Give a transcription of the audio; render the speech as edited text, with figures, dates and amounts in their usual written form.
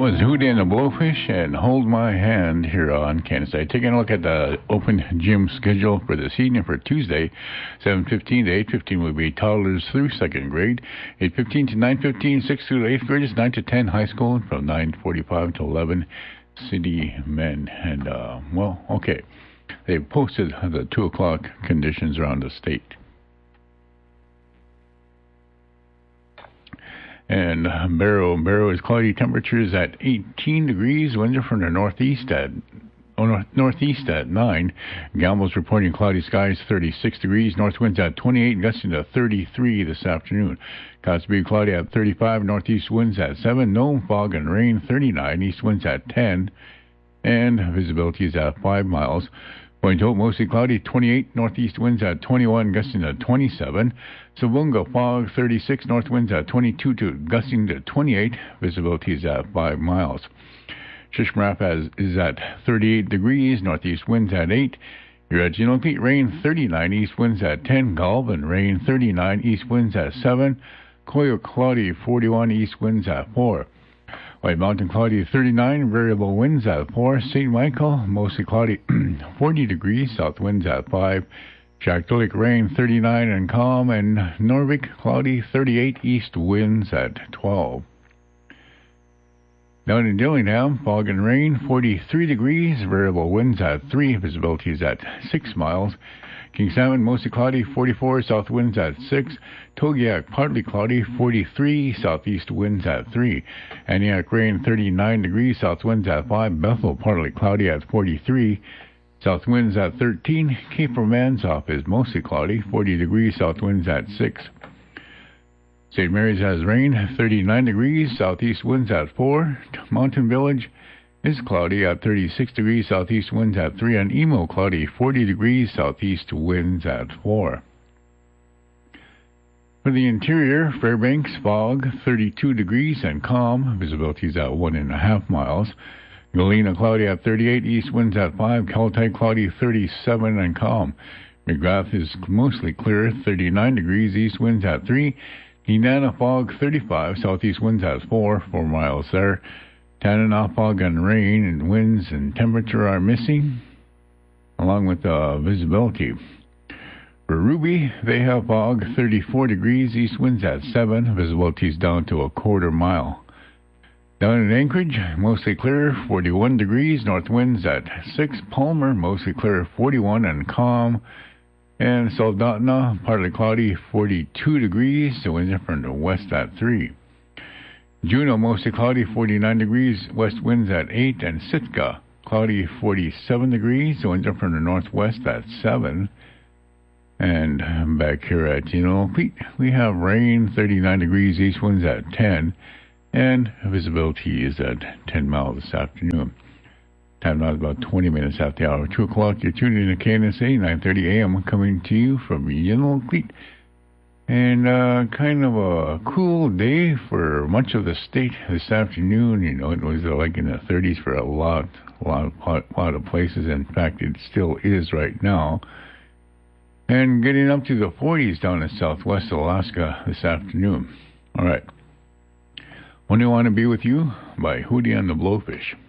was Hootie and the Blowfish and Hold My Hand here on Kansas City. Taking a look at the open gym schedule for this evening for Tuesday, 7:15 to 8:15 will be toddlers through second grade, 8:15 to 9:15, 6th through 8th graders, 9 to 10 high school, and from 9:45 to 11 city men. And, okay. They posted the 2 o'clock conditions around the state. And Barrow is cloudy, temperatures at 18 degrees, winds are from the northeast at 9. Gamble's reporting cloudy skies, 36 degrees, north winds at 28, gusting to 33 this afternoon. Cosby cloudy at 35, northeast winds at 7, no fog and rain, 39, east winds at 10, and visibility is at 5 miles. Point Hope, mostly cloudy, 28, northeast winds at 21, gusting to 27. Savunga, fog, 36, north winds at 22 to gusting to 28. Visibility is at 5 miles. Shishmaref is at 38 degrees, northeast winds at 8. You're at Gino Pete, rain 39, east winds at 10. Galvin, rain 39, east winds at 7. Coyo, cloudy, 41, east winds at 4. White Mountain, cloudy, 39, variable winds at 4. St. Michael, mostly cloudy, 40 degrees, south winds at 5. Shackleton, rain, 39 and calm. And Norvik, cloudy, 38, east winds at 12. Down in Dillingham, fog and rain, 43 degrees, variable winds at 3. Visibility is at 6 miles. King Salmon, mostly cloudy, 44, south winds at 6. Togiak, partly cloudy, 43, southeast winds at 3. Antioch, rain, 39 degrees, south winds at 5. Bethel, partly cloudy at 43, south winds at 13. Cape Romanzoff is mostly cloudy, 40 degrees, south winds at 6. St. Mary's has rain, 39 degrees, southeast winds at 4. Mountain Village is cloudy at 36 degrees, southeast winds at 3, and Emo cloudy, 40 degrees, southeast winds at 4. For the interior, Fairbanks, fog, 32 degrees and calm, visibility is at 1.5 miles. Galena, cloudy at 38, east winds at 5. Caltech, cloudy, 37 and calm. McGrath is mostly clear, 39 degrees, east winds at 3. Nenana, fog, 35, southeast winds at 4 miles there. Tanana, fog and rain, and winds and temperature are missing, along with visibility. For Ruby, they have fog, 34 degrees, east winds at 7, visibility is down to a quarter mile. Down in Anchorage, mostly clear, 41 degrees, north winds at 6. Palmer, mostly clear, 41 and calm. And Soldotna, partly cloudy, 42 degrees, the winds are from the west at 3. Juneau, mostly cloudy, 49 degrees, west winds at 8. And Sitka, cloudy, 47 degrees, the winds are from the northwest at 7. And back here at Gino Pete, we have rain, 39 degrees, east winds at 10. And visibility is at 10 miles this afternoon. Time now is about 20 minutes after the hour. 2 o'clock, you're tuning in to KNSA, 9:30 a.m. coming to you from Gino Pete. And kind of a cool day for much of the state this afternoon. You know, it was like in the 30s for a lot of places. In fact, it still is right now. And getting up to the 40s down in southwest Alaska this afternoon. All right. When Do You Want to Be With You by Hootie and the Blowfish.